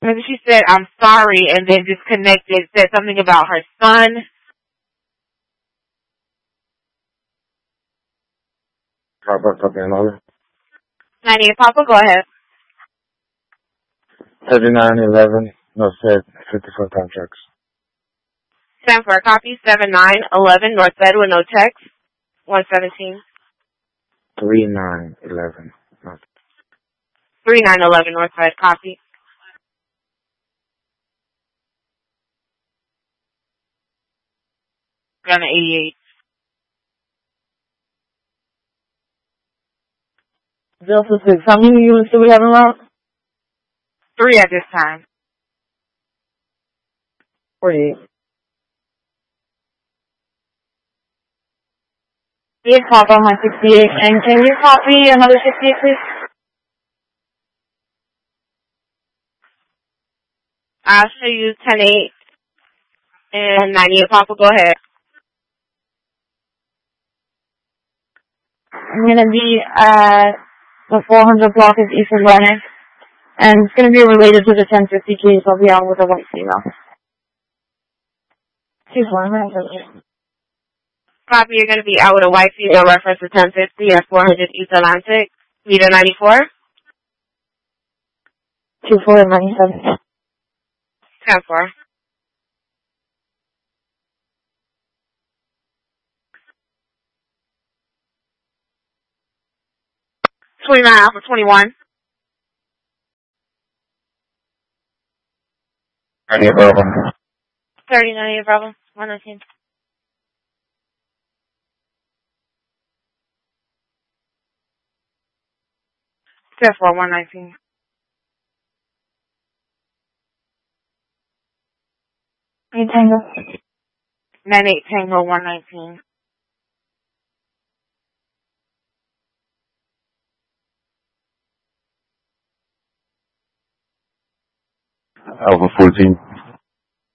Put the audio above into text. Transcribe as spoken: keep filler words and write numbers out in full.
Maybe she said, I'm sorry, and then disconnected, said something about her son. Papa, copy another. ninety-eight Papa, go ahead. thirty-nine eleven, no said, fifty-four contracts. Stand for a copy, seven nine eleven Northside with no text, one seventeen. three nine eleven, no. three nine eleven Northside, copy. Gun eighty-eight. Delta six, how many units do we have around? Three at this time. forty-eight. Yes, Papa, on my sixty-eight. And can you copy another sixty-eight, please? I'll show you ten eight and ninety-eight Papa, go ahead. I'm going to be at the four hundred block of East Atlantic, and it's going to be related to the ten fifty case. I'll be out with a white female. Two four, Copy, you're going to be out with a white female reference to ten fifty at four hundred East Atlantic, meter ninety-four. two four ninety-seven. ten four. twenty-nine Alpha twenty-one. thirty Bravo. thirty-nine Bravo, one nineteen. ten four, one nineteen. eight Tango. nine eight Tango, one nineteen. Alpha fourteen.